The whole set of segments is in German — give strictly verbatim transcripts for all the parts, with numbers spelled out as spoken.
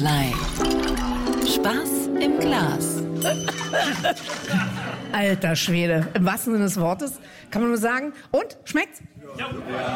Barfly. Spaß im Glas. Alter Schwede, im wahrsten Sinne des Wortes, kann man nur sagen. Und, schmeckt's? Ja.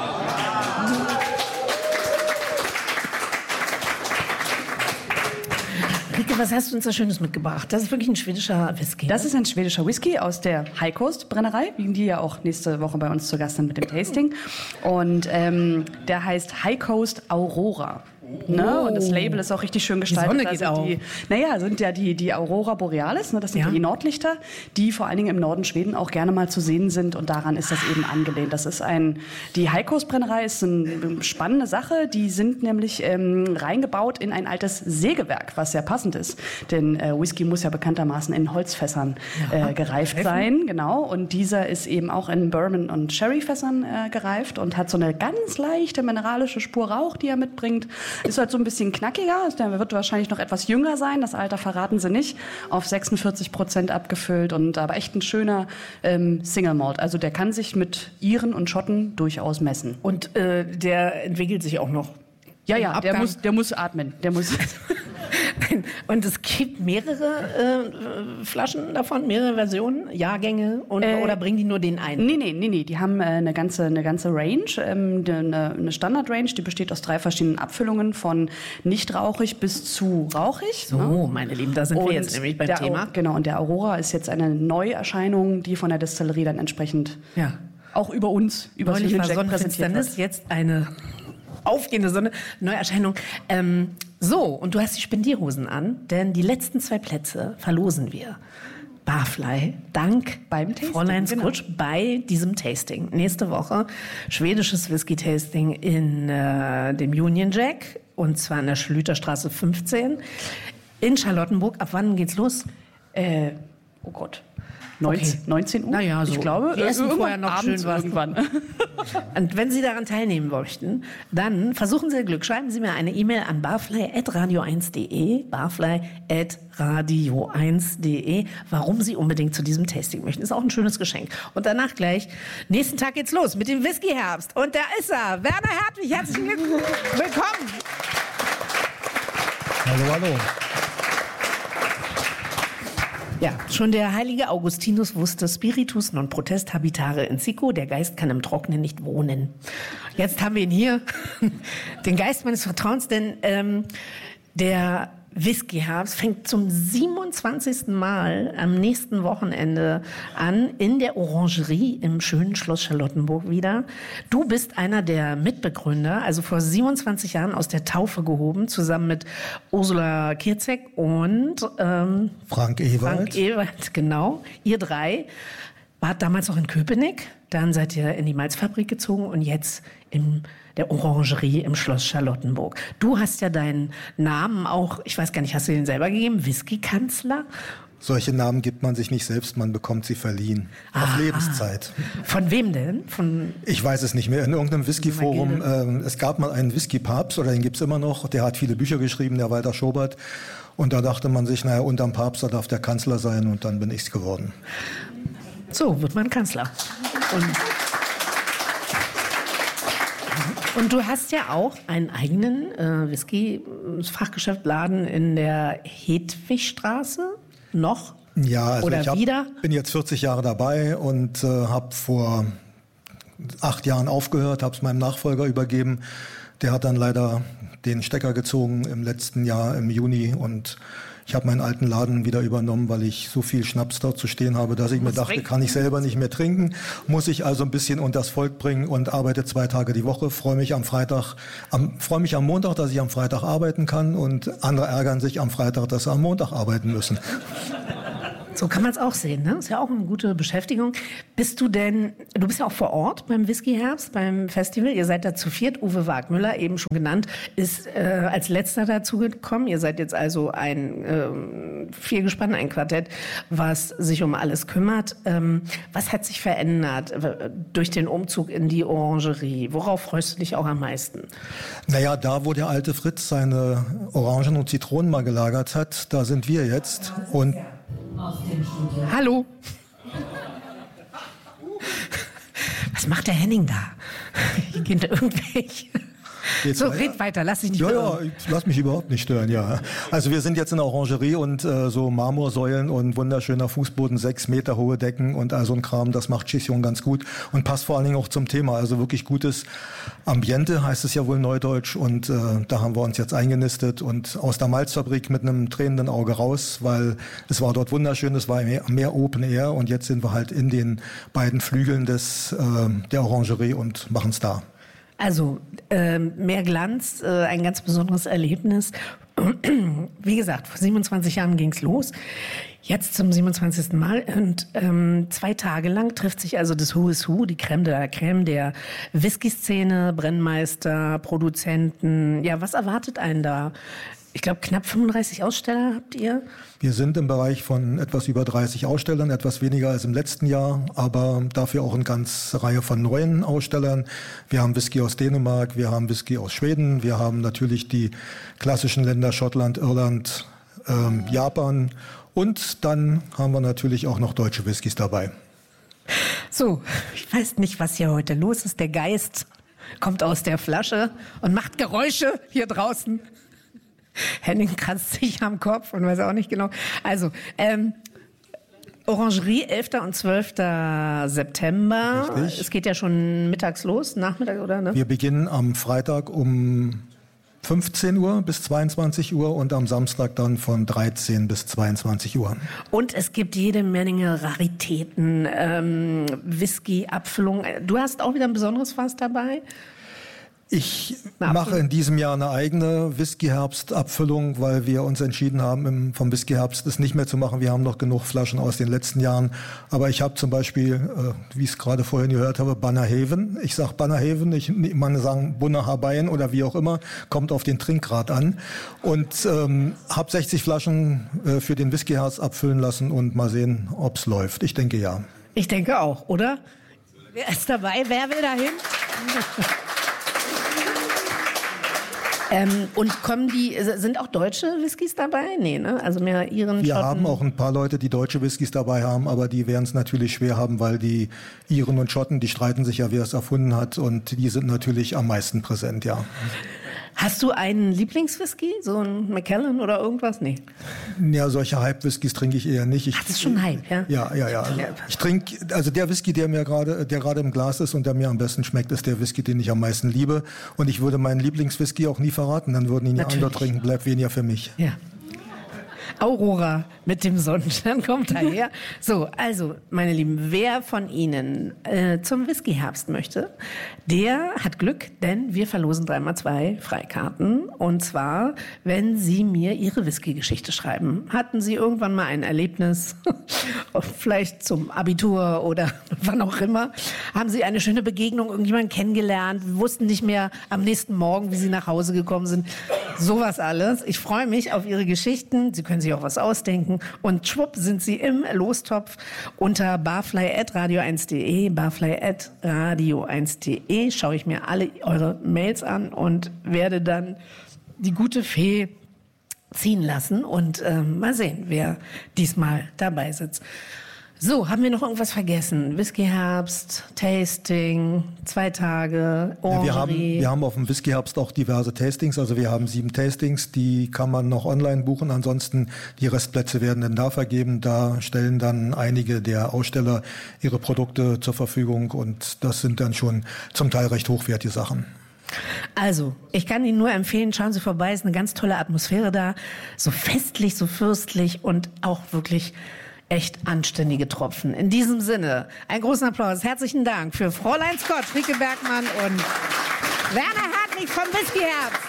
Rike, was hast du uns da Schönes mitgebracht? Das ist wirklich ein schwedischer Whisky. Das ist ein schwedischer Whisky aus der High Coast Brennerei, die ja auch nächste Woche bei uns zu Gast sind mit dem Tasting. Und ähm, der heißt High Coast Aurora. Oh. Ne? Und das Label ist auch richtig schön gestaltet. Die Sonne geht also die, naja, sind ja die, die Aurora Borealis, ne? Das sind ja. die Nordlichter, die vor allen Dingen im Norden Schweden auch gerne mal zu sehen sind. Und daran ist das eben angelehnt. Das ist ein, die High Coast Brennerei ist eine spannende Sache. Die sind nämlich ähm, reingebaut in ein altes Sägewerk, was sehr passend ist. Denn äh, Whisky muss ja bekanntermaßen in Holzfässern ja. äh, gereift sein. Genau. Und dieser ist eben auch in Bourbon- und Sherryfässern äh, gereift und hat so eine ganz leichte mineralische Spur Rauch, die er mitbringt. Ist halt so ein bisschen knackiger, der wird wahrscheinlich noch etwas jünger sein, das Alter verraten sie nicht, auf sechsundvierzig Prozent abgefüllt und aber echt ein schöner ähm, Single Malt. Also der kann sich mit Iren und Schotten durchaus messen. Und äh, der entwickelt sich auch noch. Ja, ja, der muss, der muss atmen. Der muss Und es gibt mehrere äh, Flaschen davon, mehrere Versionen, Jahrgänge und, äh, oder bringen die nur den einen? Nee, nee, nee, nee. Die haben äh, eine ganze, eine ganze Range, ähm, eine, eine Standard-Range, die besteht aus drei verschiedenen Abfüllungen von nicht rauchig bis zu rauchig. So, ne? Meine Lieben, da sind und wir jetzt nämlich beim der, Thema. Genau, und der Aurora ist jetzt eine Neuerscheinung, die von der Destillerie dann entsprechend ja. auch über uns, über Neulich war Jack präsentiert wird. Jetzt eine aufgehende Sonne, Neuerscheinung. Ähm, so, und du hast die Spendierhosen an, denn die letzten zwei Plätze verlosen wir. Barfly, dank beim Tasting, Fräulein Skutsch genau. bei diesem Tasting. Nächste Woche schwedisches Whisky-Tasting in äh, dem Union Jack, und zwar in der Schlüterstraße fünfzehn in Charlottenburg. Ab wann geht's los? Äh, oh Gott. neunzehn, Okay. neunzehn Uhr? Naja, so. Ich glaube, wir essen irgendwann vorher noch abends schön was. irgendwann. Und wenn Sie daran teilnehmen möchten, dann versuchen Sie Ihr Glück. Schreiben Sie mir eine E-Mail an barfly at radio eins punkt de, barfly at radio eins punkt de, warum Sie unbedingt zu diesem Tasting möchten. Ist auch ein schönes Geschenk. Und danach gleich, nächsten Tag geht's los mit dem Whisky-Herbst. Und da ist er, Werner Hertwig. Herzlichen Glückwunsch. Willkommen. Hallo, hallo. Ja, schon der heilige Augustinus wusste, Spiritus non protest habitare in sico, der Geist kann im Trockenen nicht wohnen. Jetzt haben wir ihn hier, den Geist meines Vertrauens, denn ähm, der Whisky-Herbst fängt zum siebenundzwanzigsten Mal am nächsten Wochenende an in der Orangerie im schönen Schloss Charlottenburg wieder. Du bist einer der Mitbegründer, also vor siebenundzwanzig Jahren aus der Taufe gehoben, zusammen mit Ursula Kirzek und ähm, Frank Ewald. Frank Ewald, genau. Ihr drei wart damals noch in Köpenick, dann seid ihr in die Malzfabrik gezogen und jetzt in der Orangerie im Schloss Charlottenburg. Du hast ja deinen Namen auch, ich weiß gar nicht, hast du den selber gegeben? Whisky-Kanzler? Solche Namen gibt man sich nicht selbst, man bekommt sie verliehen. Auf Ah, Lebenszeit. Von wem denn? Von Ich weiß es nicht mehr. In irgendeinem Whisky-Forum. Ähm, es gab mal einen Whisky-Papst, oder den gibt's immer noch. Der hat viele Bücher geschrieben, der Walter Schobert. Und da dachte man sich, naja, unterm Papst, da darf der Kanzler sein. Und dann bin ich's geworden. So wird man Kanzler. Und Und du hast ja auch einen eigenen äh, Whisky-Fachgeschäftladen in der Hedwigstraße noch? Ja, also Oder ich hab, wieder? bin jetzt vierzig Jahre dabei und äh, habe vor acht Jahren aufgehört, habe es meinem Nachfolger übergeben. Der hat dann leider den Stecker gezogen im letzten Jahr im Juni und ich habe meinen alten Laden wieder übernommen, weil ich so viel Schnaps dort zu stehen habe, dass ich mir dachte, trinken. Kann ich selber nicht mehr trinken, muss ich also ein bisschen unters Volk bringen und arbeite zwei Tage die Woche, freue mich am Freitag, am, freue mich am Montag, dass ich am Freitag arbeiten kann und andere ärgern sich am Freitag, dass sie am Montag arbeiten müssen. So kann man es auch sehen, ne? Ist ja auch eine gute Beschäftigung. Bist du denn, du bist ja auch vor Ort beim Whisky-Herbst, beim Festival. Ihr seid da zu viert. Uwe Wagmüller, eben schon genannt, ist äh, als letzter dazugekommen. Ihr seid jetzt also ein ähm, Viergespann, ein Quartett, was sich um alles kümmert. Ähm, was hat sich verändert äh, durch den Umzug in die Orangerie? Worauf freust du dich auch am meisten? Naja, da wo der alte Fritz seine Orangen und Zitronen mal gelagert hat, da sind wir jetzt. Und Hallo. Was macht der Henning da? Hier gehen irgendwelche Geht's so, weiter? red weiter, lass dich nicht Ja, beirren. ja, ich lass mich überhaupt nicht stören, ja. Also wir sind jetzt in der Orangerie und äh, so Marmorsäulen und wunderschöner Fußboden, sechs Meter hohe Decken und all so ein Kram, das macht Chision ganz gut und passt vor allen Dingen auch zum Thema. Also wirklich gutes Ambiente, heißt es ja wohl neudeutsch, und äh, da haben wir uns jetzt eingenistet und aus der Malzfabrik mit einem tränenden Auge raus, weil es war dort wunderschön, es war mehr, mehr Open Air und jetzt sind wir halt in den beiden Flügeln des, äh, der Orangerie und machen es da. Also äh, mehr Glanz, äh, ein ganz besonderes Erlebnis. Wie gesagt, vor siebenundzwanzig Jahren ging's los. Jetzt zum siebenundzwanzigsten Mal. Und ähm, zwei Tage lang trifft sich also das Who is Who, die Crème de la Crème der Whisky-Szene, Brennmeister, Produzenten. Ja, was erwartet einen da? Ich glaube, knapp fünfunddreißig Aussteller habt ihr. Wir sind im Bereich von etwas über dreißig Ausstellern, etwas weniger als im letzten Jahr, aber dafür auch eine ganze Reihe von neuen Ausstellern. Wir haben Whisky aus Dänemark, wir haben Whisky aus Schweden, wir haben natürlich die klassischen Länder Schottland, Irland, ähm, Japan und dann haben wir natürlich auch noch deutsche Whiskys dabei. So, ich weiß nicht, was hier heute los ist. Der Geist kommt aus der Flasche und macht Geräusche hier draußen. Henning kratzt sich am Kopf und weiß auch nicht genau. Also, ähm, Orangerie, elfter und zwölfter September. Richtig. Es geht ja schon mittags los, Nachmittag, oder? Ne? Wir beginnen am Freitag um fünfzehn Uhr bis zweiundzwanzig Uhr und am Samstag dann von dreizehn bis zweiundzwanzig Uhr. Und es gibt jede Menge Raritäten, ähm, Whisky, Abfüllung. Du hast auch wieder ein besonderes Fass dabei? Ich mache in diesem Jahr eine eigene Whisky-Herbst-Abfüllung, weil wir uns entschieden haben, im, vom Whisky-Herbst es nicht mehr zu machen. Wir haben noch genug Flaschen aus den letzten Jahren. Aber ich habe zum Beispiel, äh, wie ich es gerade vorhin gehört habe, Bannerhaven. Ich sage Bannerhaven, ich, man sagen Bunnahabein oder wie auch immer, kommt auf den Trinkgrad an. Und ähm, habe sechzig Flaschen äh, für den Whisky-Herbst abfüllen lassen und mal sehen, ob es läuft. Ich denke ja. Ich denke auch, oder? Wer ist dabei? Wer will dahin? Ähm, und kommen die, sind auch deutsche Whiskys dabei? Nee, ne? Also mehr Iren, Wir Schotten. haben auch ein paar Leute, die deutsche Whiskys dabei haben, aber die werden es natürlich schwer haben, weil die Iren und Schotten, die streiten sich ja, wer es erfunden hat, und die sind natürlich am meisten präsent, ja. Hast du einen Lieblingswhisky? So ein Macallan oder irgendwas? Nee. Ja, solche Hype-Whiskys trinke ich eher nicht. Ich, Ach, das ist schon Hype, ja? Ja, ja, ja. Also ich trinke, also der Whisky, der mir gerade, der gerade im Glas ist und der mir am besten schmeckt, ist der Whisky, den ich am meisten liebe. Und ich würde meinen Lieblingswhisky auch nie verraten, dann würden ihn die anderen trinken, bleibt weniger für mich. Ja. Aurora mit dem Sonnenstern kommt daher. So, also, meine Lieben, wer von Ihnen äh, zum Whisky-Herbst möchte, der hat Glück, denn wir verlosen dreimal zwei Freikarten. Und zwar, wenn Sie mir Ihre Whisky-Geschichte schreiben. Hatten Sie irgendwann mal ein Erlebnis, vielleicht zum Abitur oder wann auch immer? Haben Sie eine schöne Begegnung, irgendjemanden kennengelernt, wussten nicht mehr am nächsten Morgen, wie Sie nach Hause gekommen sind? Sowas alles. Ich freue mich auf Ihre Geschichten. Sie können sich auch was ausdenken. Und schwupp sind Sie im Lostopf unter barfly at radio eins punkt de, barfly at radio eins punkt de. Schaue ich mir alle eure Mails an und werde dann die gute Fee ziehen lassen und ähm, mal sehen, wer diesmal dabei sitzt. So, haben wir noch irgendwas vergessen? Whisky-Herbst, Tasting, zwei Tage, Orangerie. Ja, wir, haben, wir haben auf dem Whisky-Herbst auch diverse Tastings. Also wir haben sieben Tastings, die kann man noch online buchen. Ansonsten, die Restplätze werden dann da vergeben. Da stellen dann einige der Aussteller ihre Produkte zur Verfügung. Und das sind dann schon zum Teil recht hochwertige Sachen. Also, ich kann Ihnen nur empfehlen, schauen Sie vorbei. Es ist eine ganz tolle Atmosphäre da. So festlich, so fürstlich und auch wirklich echt anständige Tropfen. In diesem Sinne, einen großen Applaus. Herzlichen Dank für Fräulein Scott, Frieke Bergmann und Werner Hartwig vom Whisky-Herbst.